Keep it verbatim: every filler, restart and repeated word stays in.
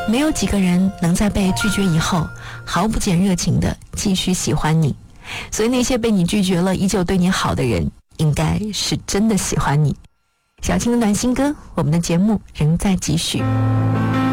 没有几个人能在被拒绝以后毫不减热情地继续喜欢你，所以那些被你拒绝了依旧对你好的人，应该是真的喜欢你。小青的暖心歌，我们的节目仍在继续。